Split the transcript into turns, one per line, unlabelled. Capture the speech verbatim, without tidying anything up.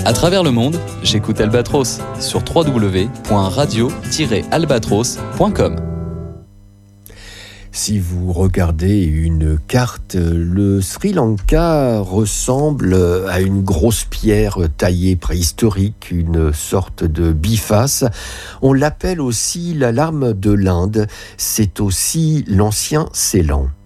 À travers le monde, j'écoute Albatros sur w w w point radio tiret albatros point com.
Si vous regardez une carte, le Sri Lanka ressemble à une grosse pierre taillée préhistorique, une sorte de biface. On l'appelle aussi la larme de l'Inde. C'est aussi l'ancien Ceylan.